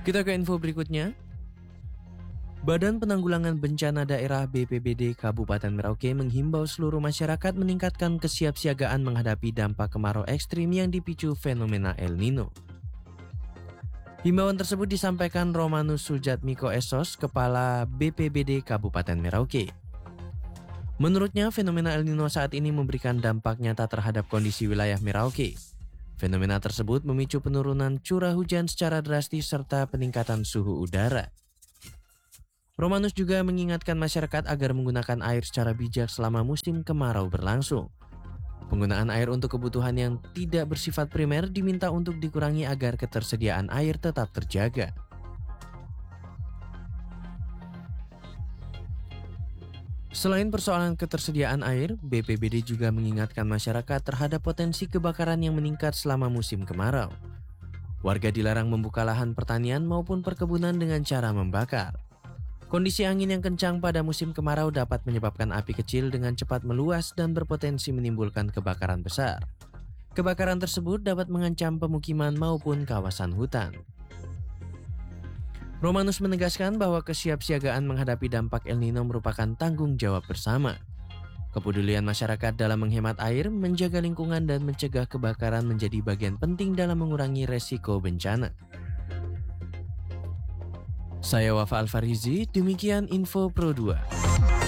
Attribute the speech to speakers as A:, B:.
A: Kita ke info berikutnya. Badan Penanggulangan Bencana Daerah BPBD Kabupaten Merauke menghimbau seluruh masyarakat meningkatkan kesiapsiagaan menghadapi dampak kemarau ekstrim yang dipicu fenomena El Nino. Himbauan tersebut disampaikan Romanus Sujatmiko Esos, Kepala BPBD Kabupaten Merauke. Menurutnya, fenomena El Nino saat ini memberikan dampak nyata terhadap kondisi wilayah Merauke. Fenomena tersebut memicu penurunan curah hujan secara drastis serta peningkatan suhu udara. Romanus juga mengingatkan masyarakat agar menggunakan air secara bijak selama musim kemarau berlangsung. Penggunaan air untuk kebutuhan yang tidak bersifat primer diminta untuk dikurangi agar ketersediaan air tetap terjaga. Selain persoalan ketersediaan air, BPBD juga mengingatkan masyarakat terhadap potensi kebakaran yang meningkat selama musim kemarau. Warga dilarang membuka lahan pertanian maupun perkebunan dengan cara membakar. Kondisi angin yang kencang pada musim kemarau dapat menyebabkan api kecil dengan cepat meluas dan berpotensi menimbulkan kebakaran besar. Kebakaran tersebut dapat mengancam pemukiman maupun kawasan hutan. Romanus menegaskan bahwa kesiapsiagaan menghadapi dampak El Nino merupakan tanggung jawab bersama. Kepedulian masyarakat dalam menghemat air, menjaga lingkungan, dan mencegah kebakaran menjadi bagian penting dalam mengurangi resiko bencana. Saya Wafa Alfarizi, demikian info Pro 2.